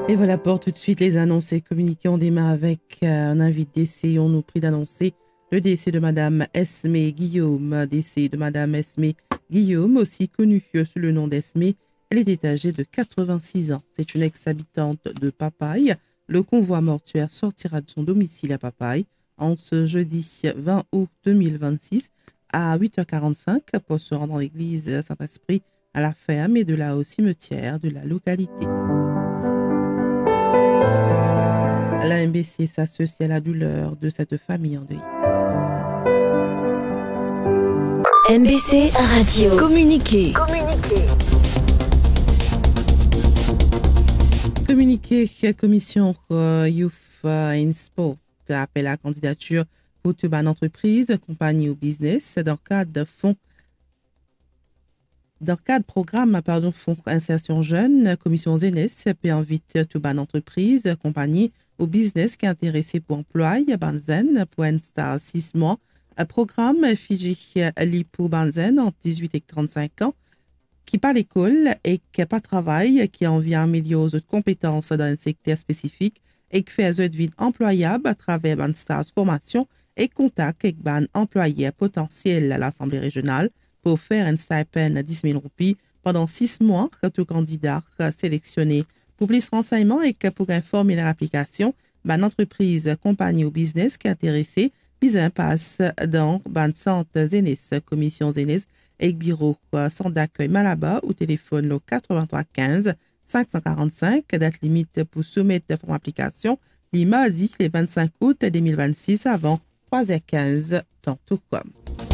Et voilà pour tout de suite les annonces et communiqués. On démarre avec un invité décès. On nous prie d'annoncer le décès de Madame Esmé Guillaume. Décès de Madame Esmé Guillaume, aussi connue sous le nom d'Esmé. Elle est âgée de 86 ans. C'est une ex-habitante de Papaye. Le convoi mortuaire sortira de son domicile à Papaye en ce jeudi 20 août 2026 à 8h45 pour se rendre dans l'église Saint-Esprit à la ferme et de là au cimetière de la localité. La MBC s'associe à la douleur de cette famille endeuillée. MBC Radio. Communiquer. Commission Youth in Sport appelle à candidature pour toute une entreprise, compagnie ou business dans le cadre programme Fonds Insertion Jeune, Commission Zenes peut inviter toute une entreprise, compagnie ou business qui est intéressé pour employer Banzen pour un stage 6 mois. Un programme Fiji li pour Banzen entre 18 et 35 ans qui pas l'école et qui n'a pas de travail, qui a envie d'améliorer ses compétences dans un secteur spécifique et qui fait une vie employable à travers un stage formation et contact avec un employé potentiel à l'Assemblée régionale pour faire un stipend à 10 000 roupies pendant 6 mois que tout candidat sélectionné. Pour plus de renseignements et que pour informer l'application, l'entreprise, compagnie ou business qui est intéressé, bien passe dans le centre Zenes, commission Zenes, et bureau centre d'accueil Malaba ou téléphone le 83 15 545, date limite pour soumettre la forme application, le mardi, le 25 août 2026 avant 3h15, temps tout comme.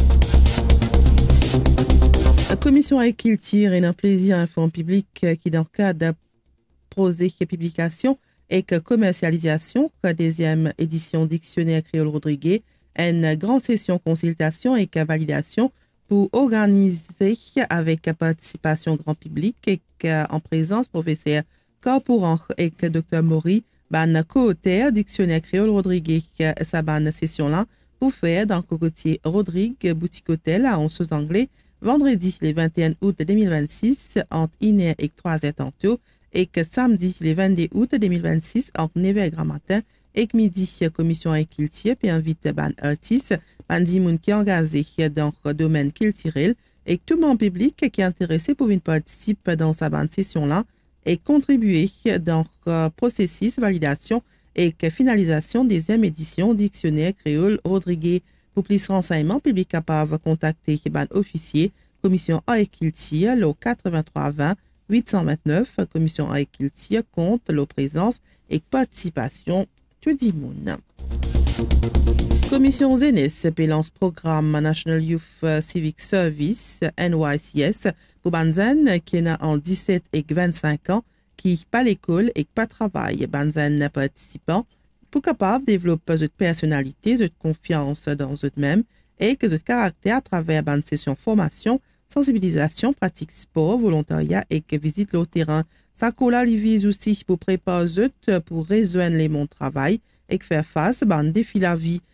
La commission agriculture et un plaisir info public qui dans le cadre de projet publication et commercialisation, deuxième édition dictionnaire créole Rodriguez, une grande session consultation et validation pour organiser avec participation grand public et en présence professeur Corporan et Dr Maury, ban co-auteur dictionnaire créole Rodriguez, sa ban session là pour faire dans le cocotier Rodrigue boutique hôtel à 11 anglais vendredi le 21 août 2026 entre 1h et 3h tantôt et que samedi le 22 août 2026 entre 9h grand matin et que midi commission agriculture puis invite ban artiste ban dimoun qui est engagé dans le domaine culturel et que tout le monde public qui est intéressé pour une participer dans sa bande session là et contribuer dans le processus validation et que finalisation deuxième édition dictionnaire créole Rodriguez. Pour plus de renseignements, public capable contacter ban officier commission agriculture le 83 20 829 commission agriculture compte la présence et participation tout le monde. Commission Zenes lance programme National Youth Civic Service NYCS pour Banzen qui est en 17 et 25 ans qui pas l'école et pas travail. Banzen participant pour capable de développer votre personnalité, votre confiance dans eux-mêmes et que votre caractère à travers une session formation, sensibilisation, pratique sport, volontariat et que visite le terrain. Ça vise aussi pour préparer pour rejoindre les mondes de travail et faire face à un défi la vie.